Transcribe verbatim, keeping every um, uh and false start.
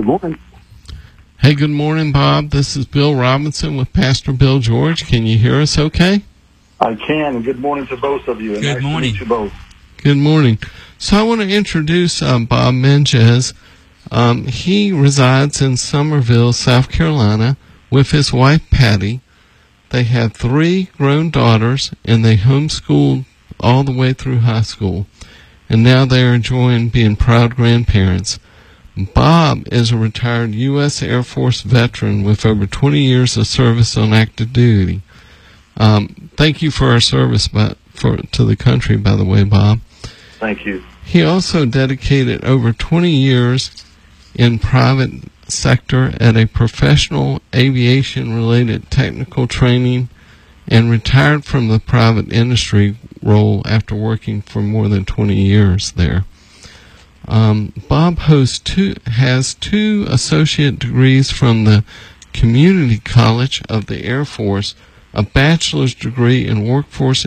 Good morning. Hey, good morning, Bob. This is Bill Robinson with Pastor Bill George. Can you hear us okay? I can. Good morning to both of you. And Good nice morning. to meet you both. Good morning. So I want to introduce um, Bob Menges. Um, he resides in Somerville, South Carolina, with his wife, Patty. They have three grown daughters, and they homeschooled all the way through high school. And now they are enjoying being proud grandparents. Bob is a retired U S Air Force veteran with over twenty years of service on active duty. Um, thank you for our service by, for, to the country, by the way, Bob. Thank you. He also dedicated over twenty years in private sector at a professional aviation-related technical training and retired from the private industry role after working for more than twenty years there. Um, Bob hosts two, has two associate degrees from the Community College of the Air Force, a bachelor's degree in workforce